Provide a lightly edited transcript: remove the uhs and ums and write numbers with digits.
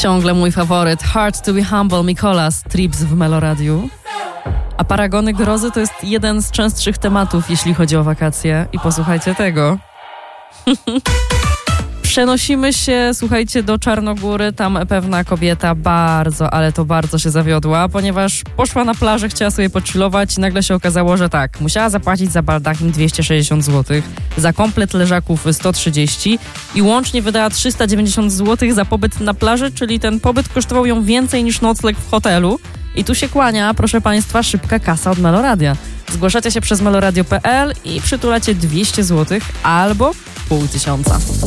Ciągle mój faworyt Hard to be Humble Mikolas Trips w Meloradiu. A paragony grozy to jest jeden z częstszych tematów, jeśli chodzi o wakacje. I posłuchajcie tego. Przenosimy się, słuchajcie, do Czarnogóry. Tam pewna kobieta bardzo, ale to bardzo się zawiodła, ponieważ poszła na plażę, chciała sobie pochillować i nagle się okazało, że tak, musiała zapłacić za baldachin 260 zł, za komplet leżaków 130 i łącznie wydała 390 zł za pobyt na plaży, czyli ten pobyt kosztował ją więcej niż nocleg w hotelu. I tu się kłania, proszę Państwa, szybka kasa od Meloradia. Zgłaszacie się przez meloradio.pl i przytulacie 200 zł albo 500.